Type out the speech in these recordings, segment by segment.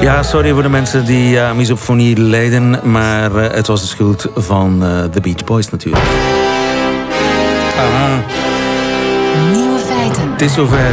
Ja, sorry voor de mensen die misofonie lijden, maar het was de schuld van de Beach Boys natuurlijk. Aha. Nieuwe feiten. Het is zover.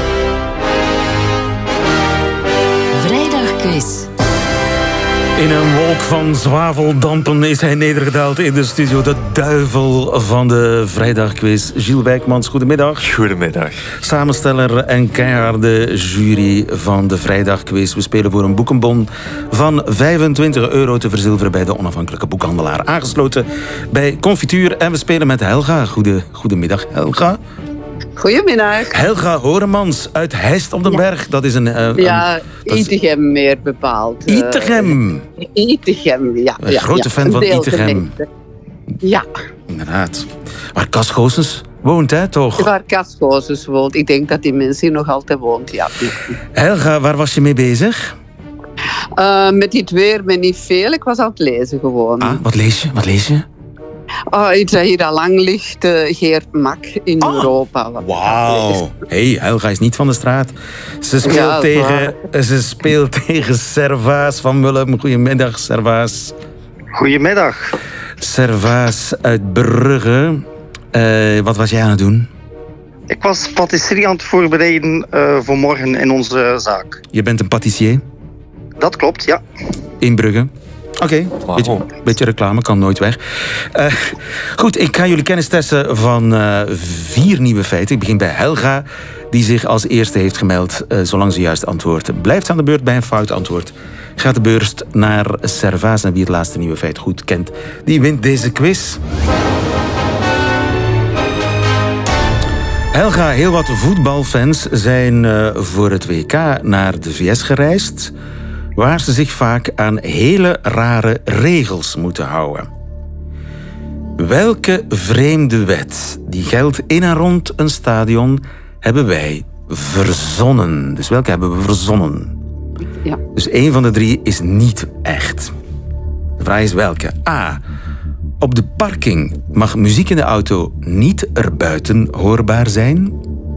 Vrijdagquiz. In een wolk van zwaveldampen is hij nedergedaald in de studio. De duivel van de Vrijdagquiz. Gilles Wijkmans, goedemiddag. Goedemiddag. Samensteller en keiharde jury van de Vrijdagquiz. We spelen voor een boekenbon van €25 te verzilveren bij de onafhankelijke boekhandelaar. Aangesloten bij Confituur. En we spelen met Helga. Goedemiddag, Helga. Goedemiddag. Helga Horemans uit Heist op den Berg. Dat is Itegem meer bepaald. Itegem. Itegem, ja. Een grote fan van Itegem. Ja. Inderdaad. Waar Cas Goossens woont, hè, toch? Waar Cas Goossens woont. Ik denk dat die mens hier nog altijd woont, ja. Helga, waar was je mee bezig? Met dit weer, met niet veel. Ik was aan het lezen gewoon. Ah, wat lees je? Iets dat hier al lang ligt, Geert Mak in Europa. Wauw. Hey, Helga is niet van de straat. Ze speelt tegen Servaas van Mullum. Goedemiddag, Servaas. Goedemiddag. Servaas uit Brugge. Wat was jij aan het doen? Ik was patisserie aan het voorbereiden voor morgen in onze zaak. Je bent een patissier? Dat klopt, ja. In Brugge? Oké, beetje reclame, kan nooit weg. Goed, ik ga jullie kennis testen van 4 nieuwe feiten. Ik begin bij Helga, die zich als eerste heeft gemeld, zolang ze juist antwoordt. Blijft aan de beurt bij een fout antwoord. Gaat de beurt naar Servaas en wie het laatste nieuwe feit goed kent, die wint deze quiz. Helga, heel wat voetbalfans zijn voor het WK naar de VS gereisd, waar ze zich vaak aan hele rare regels moeten houden. Welke vreemde wet die geldt in en rond een stadion hebben wij verzonnen? Dus welke hebben we verzonnen? Ja. Dus 1 van de 3 is niet echt. De vraag is welke? A. Op de parking mag muziek in de auto niet erbuiten hoorbaar zijn.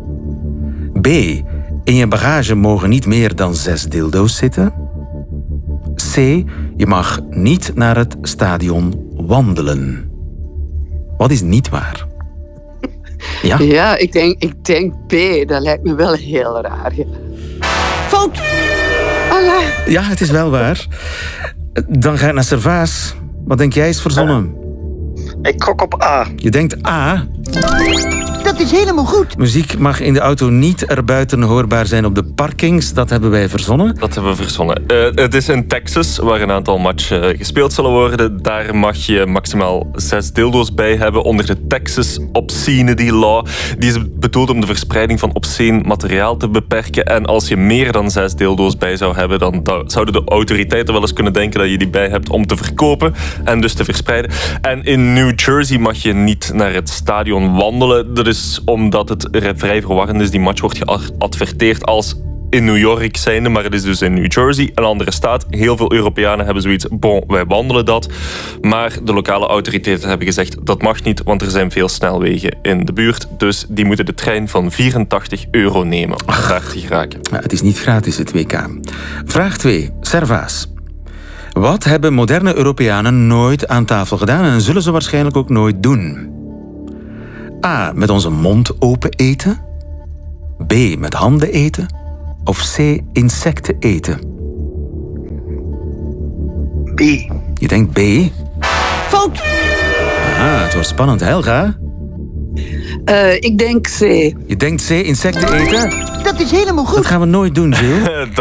B. In je bagage mogen niet meer dan 6 dildo's zitten. C. Je mag niet naar het stadion wandelen. Wat is niet waar? Ja, Ja, ik denk B. Dat lijkt me wel heel raar. Ja. Fout. Allah. ja, het is wel waar. Dan ga ik naar Servaas. Wat denk jij is verzonnen? Ik gok op A. Je denkt A. Dat is helemaal goed. Muziek mag in de auto niet erbuiten hoorbaar zijn op de parkings. Dat hebben wij verzonnen. Dat hebben we verzonnen. Het is in Texas, waar een aantal matchen gespeeld zullen worden. Daar mag je maximaal 6 dildo's bij hebben onder de Texas Obscenity Law. Die is bedoeld om de verspreiding van obscene materiaal te beperken. En als je meer dan 6 dildo's bij zou hebben, dan zouden de autoriteiten wel eens kunnen denken dat je die bij hebt om te verkopen en dus te verspreiden. En in New Jersey mag je niet naar het stadion wandelen. Dat is omdat het vrij verwarrend is. Die match wordt geadverteerd als in New York zijnde, maar het is dus in New Jersey, een andere staat. Heel veel Europeanen hebben zoiets, bon, wij wandelen dat. Maar de lokale autoriteiten hebben gezegd, dat mag niet, want er zijn veel snelwegen in de buurt. Dus die moeten de trein van €84 nemen om daar te geraken. Ja, het is niet gratis, het WK. Vraag 2. Servaas. Wat hebben moderne Europeanen nooit aan tafel gedaan en zullen ze waarschijnlijk ook nooit doen? A. Met onze mond open eten. B. Met handen eten. Of C. Insecten eten. B. Je denkt B? Fout. Ah, het wordt spannend. Helga? Ik denk C. Je denkt C. Insecten eten? Dat is helemaal goed. Dat gaan we nooit doen, Gilles.